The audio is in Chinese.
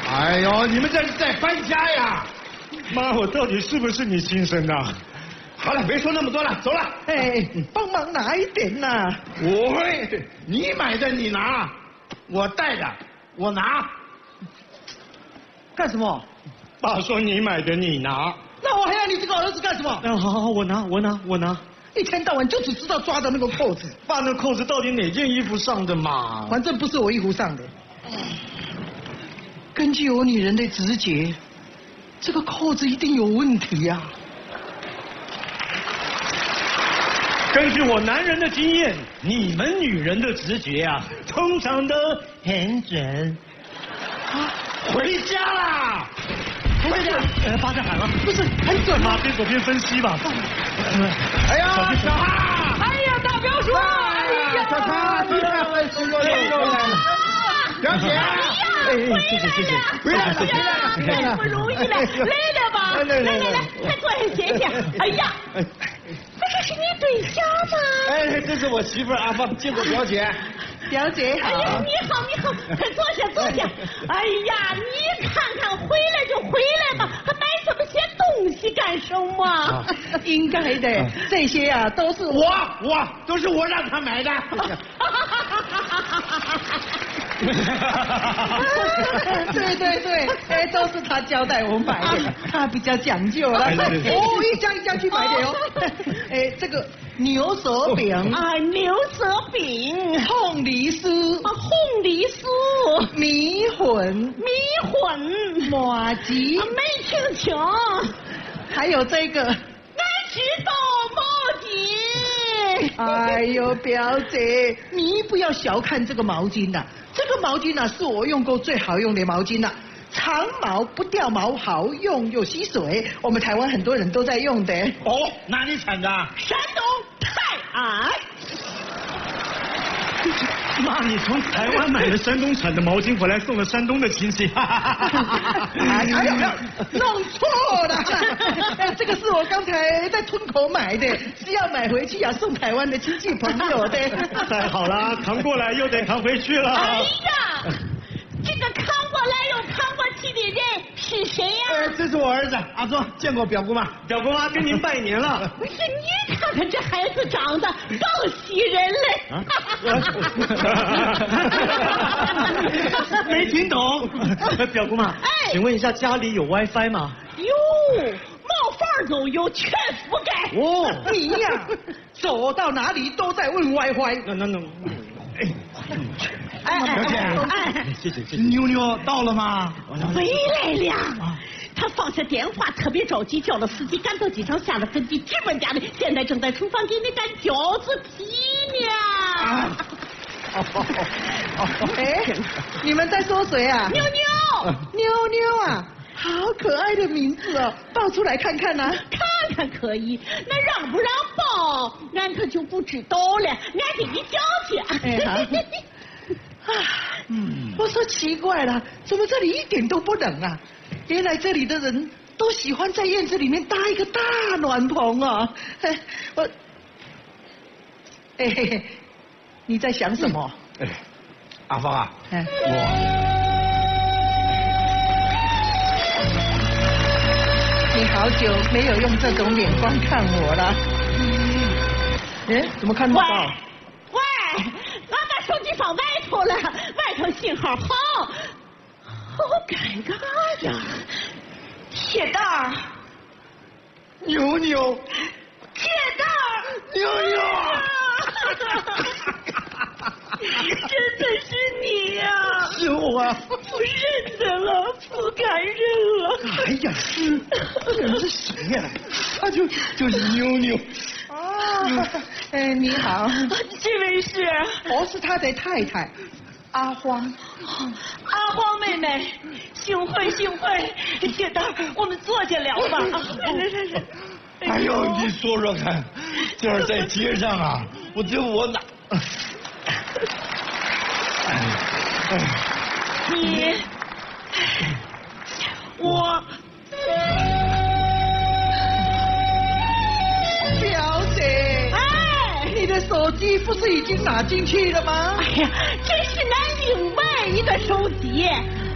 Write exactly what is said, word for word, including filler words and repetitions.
哎呦，你们这是在搬家呀？ 妈，我到底是不是你亲生的？ 好了，别说那么多了，走了。 哎，帮忙拿一点呐、啊。 我会，你买的你拿，我带的我拿。 干什么？ 爸说你买的你拿。 那我还要你这个儿子干什么？ 嗯，好好，我拿，我拿，我拿。 一天到晚就只知道抓着那个扣子。 爸，那扣子到底哪件衣服上的嘛？ 反正不是我衣服上的。根据我女人的直觉，这个扣子一定有问题呀、啊。 根据我男人的经验，你们女人的直觉啊，通常都很准。 啊，回家啦！ 回家！呃，爸在喊了， 不是很准吗？ 边走边分析吧。 哎呀，小哈！ 哎呀，大表叔！哎呀， 小哈，你看，又又又来了。表姐， 哎呀，回来了，回来了，回来了，不容易了，累了吧？来来来，快坐下歇歇。哎呀，这这是你对象吗？ 哎，这是我媳妇阿芳，见过表姐。 表姐好。 哎呀，你好，你好，快坐下，坐下。哎呀，你看看，回来就回来吧，还买这么些东西干什么？ 应该的，这些啊都是我我都是我让他买的。 对对对，哎，都是他交代我买的，他比较讲究了。哦，一家一家去买的哦。哎，这个牛舌饼啊，牛舌饼， 凤梨酥， 啊，凤梨酥， 米粉， 米粉， 麻糬， 没听清， 还有这个。 俺知道毛巾。 哎呦，表姐，你不要小看这个毛巾呐、啊，这个毛巾呐、啊、是我用过最好用的毛巾了、啊，长毛不掉毛，好用又吸水，我们台湾很多人都在用的。 哦，哪里产的？ 山东泰安。 妈，你从台湾买了山东产的毛巾回来，送了山东的亲戚。 哎呀，弄错了，这个是我刚才在村口买的，是要买回去啊送台湾的亲戚朋友的。 太好了，扛过来又得扛回去了。 哎呀，这个扛过来又扛过去的人是谁呀、啊呃？这是我儿子阿忠，见过表姑妈。 表姑妈跟您拜年了。 不是，你看看这孩子长得更吸人嘞。啊没听懂。表姑妈，哎，请问一下家里有 WiFi 吗？ 哟，冒房都有，全覆盖。 哦，你呀，走到哪里都在问 WiFi。 那那那，哎。 哎哎哎哎， 谢谢谢谢。 妞妞到了吗？ 回来了。他放下电话，特别着急，叫了司机赶到机场，下了飞机，直奔家里。现在正在厨房给你擀饺子皮呢。 哎，你们在说谁啊？ 妞妞， 妞妞啊，好可爱的名字哦，报出来看看呐、啊。 看看可以，那让不让报，俺可就不知道了。俺给你讲去。 哎好。啊，嗯，我说奇怪了，怎么这里一点都不冷啊？原来这里的人都喜欢在院子里面搭一个大暖棚啊！哎，我，哎嘿嘿，你在想什么？ 哎，阿芳啊， 哎， 我， 你好久没有用这种眼光看我了。哎，怎么看不到？ 喂，俺把手机放外头了，外头信号好。好尴尬呀！铁蛋儿， 妞妞， 铁蛋儿， 妞妞， 真的是你呀、啊！ 是我， 不认得了，不敢认了。 哎呀，是，这人是谁呀、啊？他就就是妞妞。 哦，哎，你好， 这位是？ 我是他的太太。阿荒， 阿荒妹妹，幸会幸会，铁蛋，我们坐下聊吧。来来来来， 哎呦，你说说看，今儿在街上啊，我这我哪？ 你，我， 表姐， 哎， 你的手机不是已经拿进去了吗？ 哎呀，真是难明白一个手机。